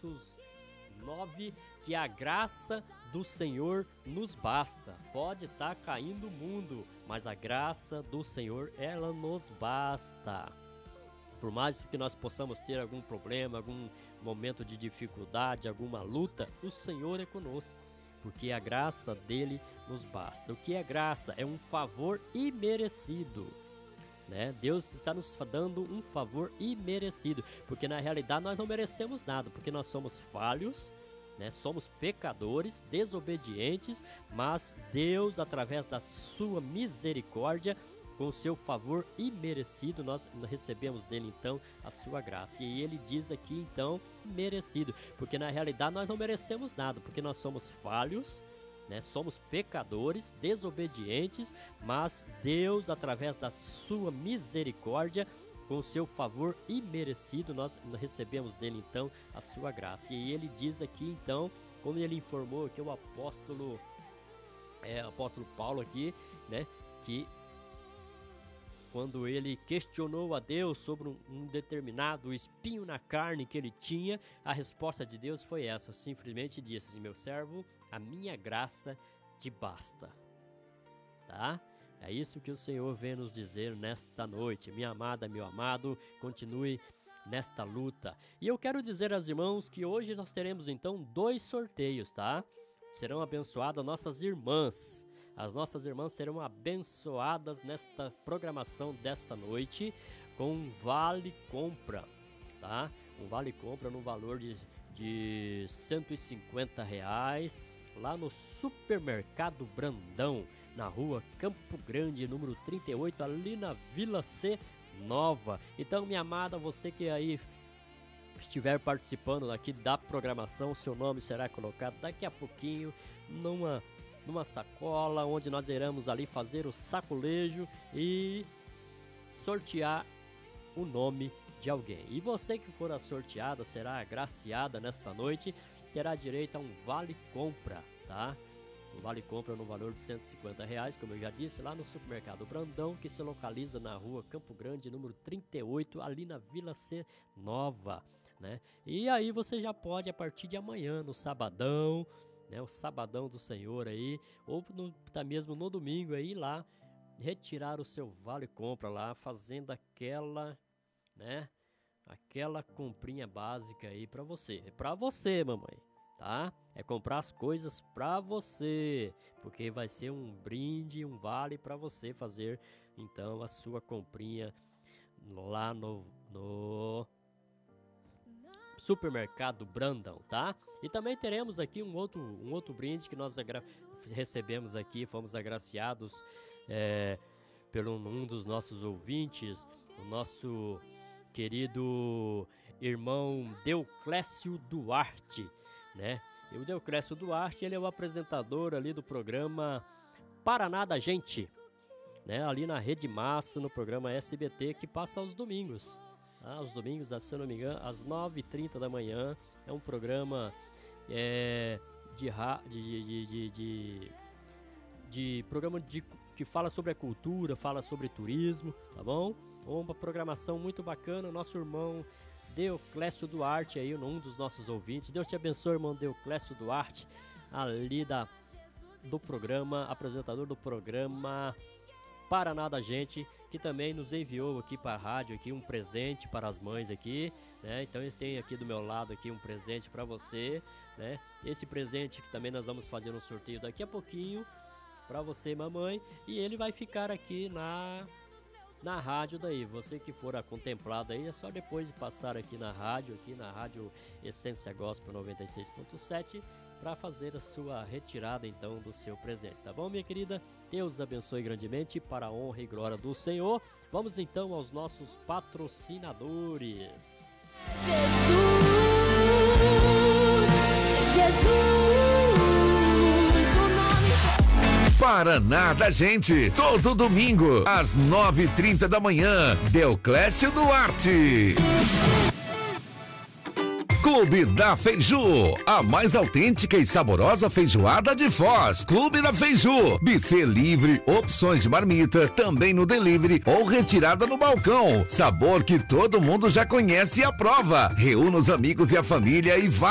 versos 9, que a graça do Senhor nos basta. Pode estar caindo o mundo, mas a graça do Senhor, ela nos basta. Por mais que nós possamos ter algum problema, algum momento de dificuldade, alguma luta, o Senhor é conosco, porque a graça dele nos basta. O que é graça? É um favor imerecido, né? Deus está nos dando um favor imerecido, porque na realidade nós não merecemos nada, porque nós somos falhos, né? Somos pecadores, desobedientes, mas Deus, através da sua misericórdia, com o seu favor imerecido, nós recebemos dele então a sua graça. E ele diz aqui então, merecido, porque na realidade nós não merecemos nada, porque nós somos falhos, né? Somos pecadores, desobedientes, mas Deus, através da sua misericórdia, com o seu favor imerecido, nós recebemos dele então a sua graça. E ele diz aqui então, como ele informou aqui o apóstolo Paulo aqui, né, que quando ele questionou a Deus sobre um determinado espinho na carne que ele tinha, a resposta de Deus foi essa, simplesmente disse assim: meu servo, a minha graça te basta, tá? É isso que o Senhor vem nos dizer nesta noite. Minha amada, meu amado, continue nesta luta. E eu quero dizer aos irmãos que hoje nós teremos então 2 sorteios, tá? Serão abençoadas nossas irmãs. As nossas irmãs serão abençoadas nesta programação desta noite com um vale compra, tá? Um vale compra no valor de R$150 lá no Supermercado Brandão, na rua Campo Grande, número 38, ali na Vila C Nova. Então, minha amada, você que aí estiver participando aqui da programação, seu nome será colocado daqui a pouquinho numa sacola, onde nós iremos ali fazer o sacolejo e sortear o nome de alguém. E você que for a sorteada, será agraciada nesta noite, terá direito a um vale compra, tá? Um vale compra no valor de R$150, como eu já disse, lá no Supermercado Brandão, que se localiza na rua Campo Grande, número 38, ali na Vila C Nova, né? E aí você já pode, a partir de amanhã, no sabadão, né, o sabadão do Senhor aí, ou tá mesmo no domingo aí, lá, retirar o seu vale compra lá, fazendo aquela, né, aquela comprinha básica aí pra você. É pra você, mamãe, tá? É comprar as coisas pra você, porque vai ser um brinde, um vale pra você fazer, então, a sua comprinha lá no Supermercado Brandão, tá? E também teremos aqui um outro brinde que nós recebemos aqui, fomos agraciados pelo um dos nossos ouvintes, o nosso querido irmão Deuclésio Duarte, né? E o Deuclésio Duarte, ele é o apresentador ali do programa Paraná da Gente, né? Ali na Rede Massa, no programa SBT, que passa aos domingos. Aos domingos, se eu não me engano, às 9h30 da manhã. É um programa que fala sobre a cultura, fala sobre turismo, tá bom? Uma programação muito bacana. Nosso irmão Deuclésio Duarte aí, um dos nossos ouvintes. Deus te abençoe, irmão Deuclésio Duarte, ali do programa, apresentador do programa Paraná da Gente, que também nos enviou aqui para a rádio aqui um presente para as mães aqui, né? Então ele tem aqui do meu lado aqui um presente para você, né? Esse presente que também nós vamos fazer um sorteio daqui a pouquinho para você, mamãe, e ele vai ficar aqui na rádio daí. Você que for contemplado aí, é só depois de passar aqui na rádio Essência Gospel 96.7, para fazer a sua retirada então do seu presente, tá bom, minha querida? Deus abençoe grandemente, para a honra e glória do Senhor. Vamos então aos nossos patrocinadores. Paraná da Gente, todo domingo, às 9h30 da manhã, Deuclésio Duarte. Clube da Feiju, a mais autêntica e saborosa feijoada de Foz. Clube da Feiju, buffet livre, opções de marmita, também no delivery ou retirada no balcão. Sabor que todo mundo já conhece e aprova. Reúna os amigos e a família e vá